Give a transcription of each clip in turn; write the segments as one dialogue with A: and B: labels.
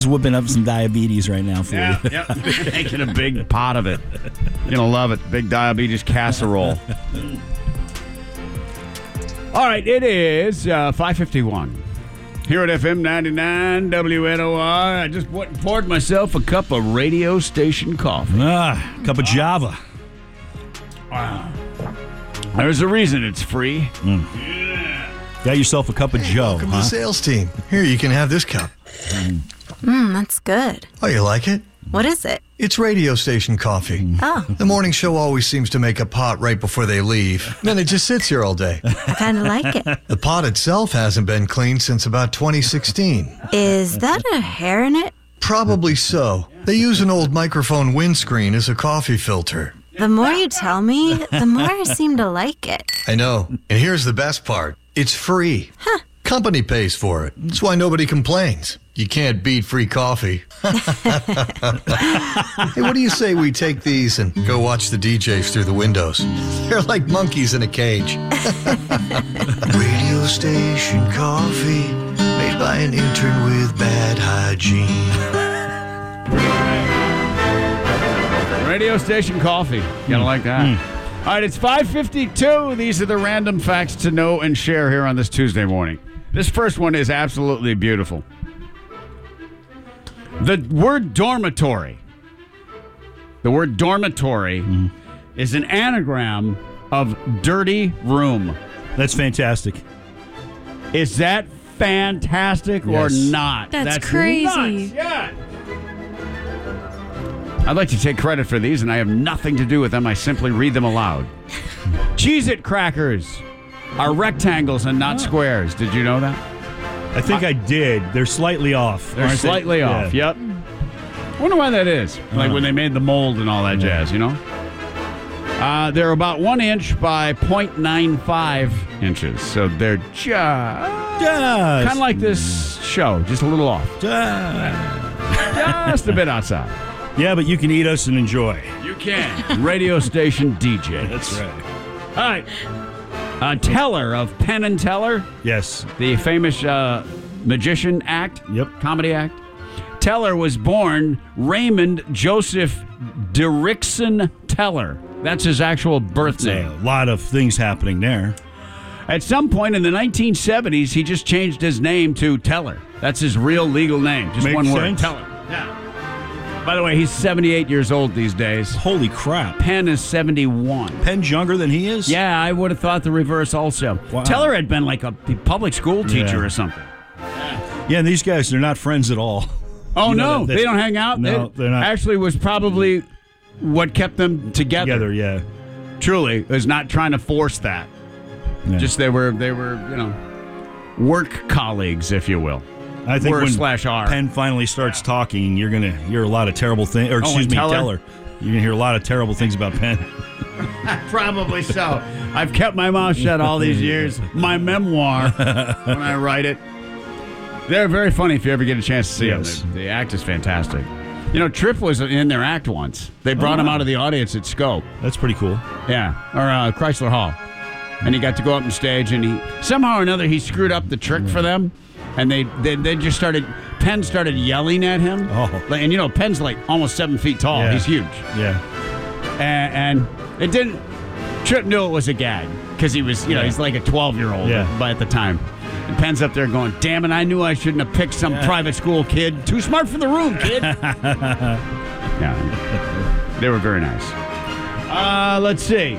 A: whipping up some diabetes right now for you.
B: Yeah, making a big pot of it. You're going to love it. Big diabetes casserole. All right, it is 5:51. Here at FM 99 WNOR, I just poured myself a cup of radio station coffee.
A: Cup of Java.
B: Wow. There's a reason it's free.
A: Got yourself a cup of Joe.
C: Welcome to the sales team. Here, you can have this cup.
D: That's good.
C: Oh, you like it?
D: What is it?
C: It's radio station coffee.
D: Oh,
C: The morning show always seems to make a pot right before they leave. Then it just sits here all day.
D: I kind of like it.
C: The pot itself hasn't been cleaned since about 2016.
D: Is that a hair in it?
C: Probably so. They use an old microphone windscreen as a coffee filter.
D: The more you tell me, the more I seem to like it.
C: I know. And here's the best part. It's free. Company pays for it. That's why nobody complains. You can't beat free coffee. Hey, what do you say we take these and go watch the DJs through the windows? They're like monkeys in a cage. Radio station coffee, made by an intern with bad hygiene.
B: Radio station coffee. You gotta like that. All right, it's 5:52. These are the random facts to know and share here on this Tuesday morning. This first one is absolutely beautiful. The word dormitory. The word dormitory is an anagram of dirty room.
A: That's fantastic.
B: Is that fantastic or
A: Yes.
B: not?
E: That's crazy.
B: Nuts. Yeah. I'd like to take credit for these, and I have nothing to do with them. I simply read them aloud. Cheez-It crackers are rectangles and not squares. Did you know that?
A: I think I did. They're slightly off.
B: They're
A: aren't they?
B: slightly off.
A: Yeah.
B: Yep. Wonder why that is. Like when they made the mold and all that jazz, you know? They're about 1 inch by 0.95 inches. So they're just kind of like this show, just a little off. Just a bit outside.
A: Yeah, but you can eat us and enjoy.
B: You can. Radio station DJ.
A: That's right.
B: All right. Teller of Penn and Teller,
A: Yes.
B: the famous magician act,
A: Yep.
B: comedy act. Teller was born Raymond Joseph Derrickson Teller. That's his actual birth
A: A
B: name.
A: lot of things happening there.
B: At some point in the 1970s, he just changed his name to Teller. That's his real legal name. Just
A: Makes
B: one word.
A: sense.
B: Teller. Yeah. By the way, he's 78 years old these days.
A: Holy crap.
B: Penn is 71.
A: Penn's younger than he is?
B: Yeah, I would have thought the reverse also.
A: Wow.
B: Teller had been like a public school teacher
A: Yeah.
B: or something.
A: Yeah, and these guys, they're not friends at all.
B: Oh,
A: You know
B: no.
A: that-
B: They don't hang out?
A: No,
B: It
A: they're not.
B: Actually was probably what kept them together.
A: Together, yeah.
B: Truly, is not trying to force that.
A: Yeah.
B: Just they were, work colleagues, if you will.
A: I think when
B: /R.
A: Penn finally starts talking, you're going to hear a lot of terrible things. Or, excuse me,
B: Teller?
A: Teller. You're going to hear a lot of terrible things about Penn.
B: Probably so. I've kept my mouth shut all these years. My memoir, when I write it. They're very funny if you ever get a chance to see
A: Yes.
B: them. The act is fantastic. You know, Tripp was in their act once. They brought him out of the audience at Scope.
A: That's pretty cool.
B: Yeah, or Chrysler Hall. And he got to go up on stage, and he somehow or another he screwed up the trick for them. And they just started, Penn started yelling at him.
A: Oh.
B: And, Penn's like almost 7 feet tall.
A: Yeah.
B: He's huge.
A: Yeah.
B: And it didn't, Tripp knew it was a gag because he was, he's like a 12-year-old at the time. And Penn's up there going, damn it, I knew I shouldn't have picked some private school kid. Too smart for the room, kid. Yeah. They were very nice. Let's see.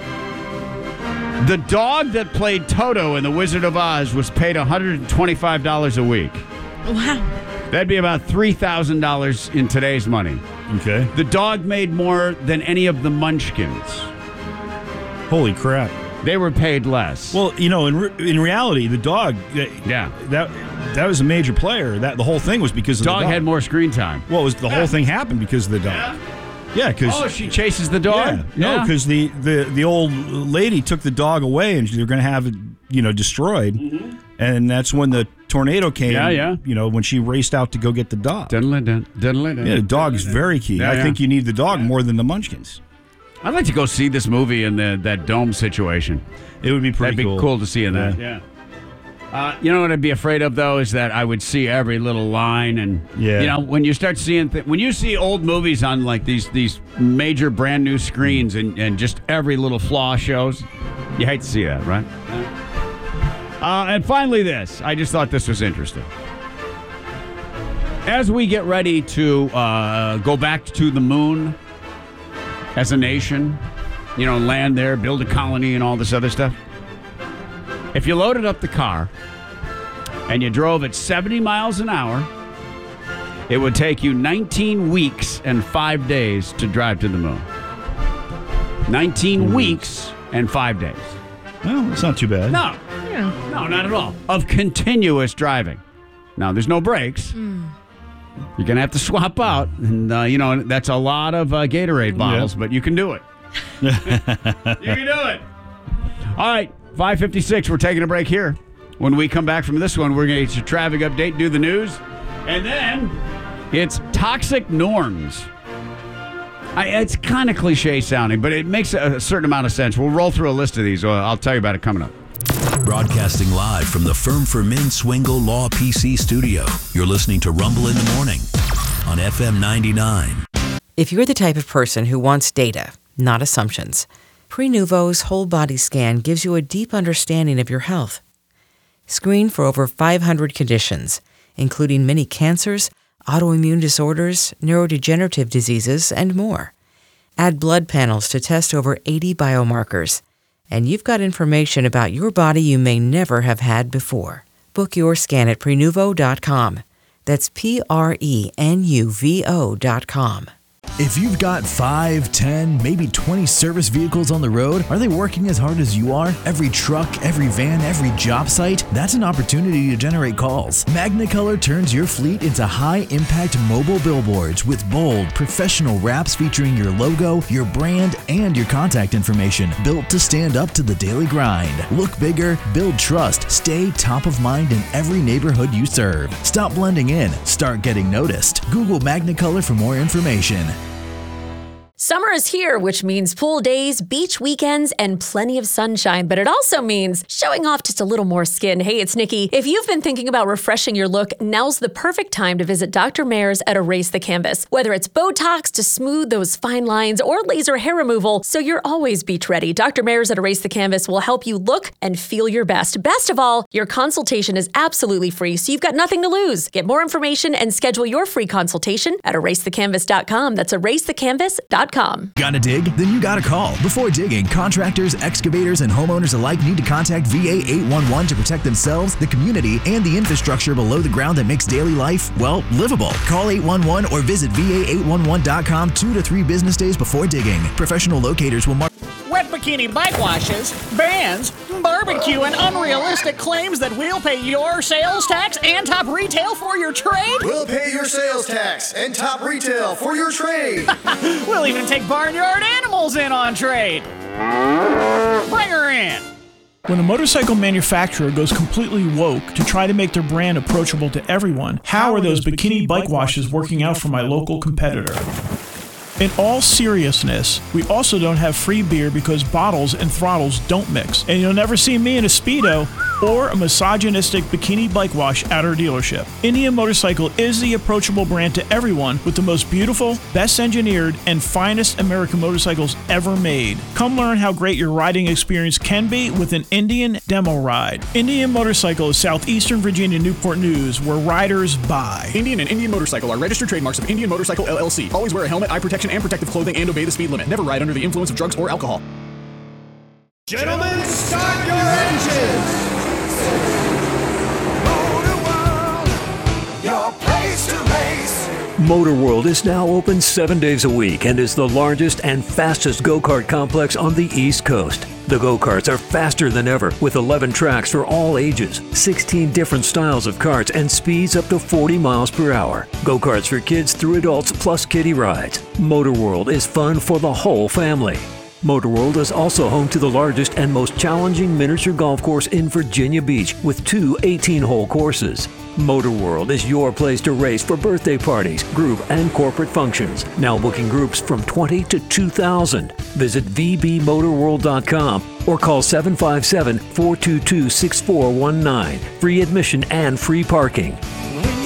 B: The dog that played Toto in The Wizard of Oz was paid $125 a week.
E: Wow.
B: That'd be about $3,000 in today's money.
A: Okay.
B: The dog made more than any of the Munchkins.
A: Holy crap.
B: They were paid less.
A: Well, in reality, the dog, that was a major player. The whole thing was because of the dog.
B: Dog had more screen time.
A: Well, the whole thing happened because of the dog. Yeah, because
B: she chases the dog.
A: No, because the old lady took the dog away, and they're going to have it, destroyed. And that's when the tornado came.
B: Yeah.
A: When she raced out to go get the dog.
B: Yeah,
A: the dog is very key.
B: Yeah,
A: I think you need the dog more than the Munchkins.
B: I'd like to go see this movie in that dome situation.
A: It would be pretty
B: That'd be cool to see in that. Yeah. You know what I'd be afraid of, though, is that I would see every little line. And, when you start seeing, when you see old movies on like these major brand new screens and just every little flaw shows, you hate to see that, right? And finally this. I just thought this was interesting. As we get ready to go back to the moon as a nation, land there, build a colony and all this other stuff, if you loaded up the car and you drove at 70 miles an hour, it would take you 19 weeks and 5 days to drive to the moon. 19 weeks and 5 days.
A: Well, it's not too bad.
B: No, not at all. Of continuous driving. Now, there's no brakes. You're going to have to swap out. And, that's a lot of Gatorade bottles, but you can do it. You can do it. All right, 5:56. We're taking a break here. When we come back from this one, we're going to get your traffic update, do the news, and then it's toxic norms. It's kind of cliche sounding, but it makes a certain amount of sense. We'll roll through a list of these. I'll tell you about it coming up.
E: Broadcasting live from the Firm for Men Swingle Law PC studio. You're listening to Rumble in the Morning on FM 99.
F: If you're the type of person who wants data, not assumptions, Prenuvo's whole body scan gives you a deep understanding of your health. Screen for over 500 conditions, including many cancers, autoimmune disorders, neurodegenerative diseases, and more. Add blood panels to test over 80 biomarkers. And you've got information about your body you may never have had before. Book your scan at Prenuvo.com. That's Prenuvo.com.
G: If you've got 5, 10, maybe 20 service vehicles on the road, are they working as hard as you are? Every truck, every van, every job site? That's an opportunity to generate calls. Magnicolor turns your fleet into high-impact mobile billboards with bold, professional wraps featuring your logo, your brand, and your contact information, built to stand up to the daily grind. Look bigger, build trust, stay top of mind in every neighborhood you serve. Stop blending in, start getting noticed. Google Magnicolor for more information.
H: Summer is here, which means pool days, beach weekends, and plenty of sunshine. But it also means showing off just a little more skin. Hey, it's Nikki. If you've been thinking about refreshing your look, now's the perfect time to visit Dr. Mayer's at Erase the Canvas. Whether it's Botox to smooth those fine lines or laser hair removal, so you're always beach ready, Dr. Mayer's at Erase the Canvas will help you look and feel your best. Best of all, your consultation is absolutely free, so you've got nothing to lose. Get more information and schedule your free consultation at erasethecanvas.com. That's erasethecanvas.com.
G: Gotta dig? Then you gotta call. Before digging, contractors, excavators, and homeowners alike need to contact VA 811 to protect themselves, the community, and the infrastructure below the ground that makes daily life, well, livable. Call 811 or visit VA811.com 2 to 3 business days before digging. Professional locators will mark.
I: Wet bikini bike washes, bans, barbecue, and unrealistic claims that we'll pay your sales tax and top retail for your trade?
J: We'll pay your sales tax and top retail for your trade.
I: We'll even take barnyard animals in on trade. Bring her in.
K: When a motorcycle manufacturer goes completely woke to try to make their brand approachable to everyone, how are those bikini bike washes working out for my local competitor? In all seriousness, we also don't have free beer because bottles and throttles don't mix. And you'll never see me in a Speedo or a misogynistic bikini bike wash at our dealership. Indian Motorcycle is the approachable brand to everyone with the most beautiful, best engineered, and finest American motorcycles ever made. Come learn how great your riding experience can be with an Indian demo ride. Indian Motorcycle is Southeastern Virginia Newport News, where riders buy.
L: Indian and Indian Motorcycle are registered trademarks of Indian Motorcycle LLC. Always wear a helmet, eye protection, and protective clothing, and obey the speed limit. Never ride under the influence of drugs or alcohol.
J: Gentlemen, start your engines! Motor World, your place to race.
M: Motor World is now open 7 days a week and is the largest and fastest go-kart complex on the East Coast. The go-karts are faster than ever, with 11 tracks for all ages, 16 different styles of karts, and speeds up to 40 miles per hour. Go-karts for kids through adults plus kiddie rides. Motor World is fun for the whole family. MotorWorld is also home to the largest and most challenging miniature golf course in Virginia Beach with 2 18-hole courses. MotorWorld is your place to race for birthday parties, group, and corporate functions. Now booking groups from 20 to 2,000. Visit vbmotorworld.com or call 757-422-6419. Free admission and free parking.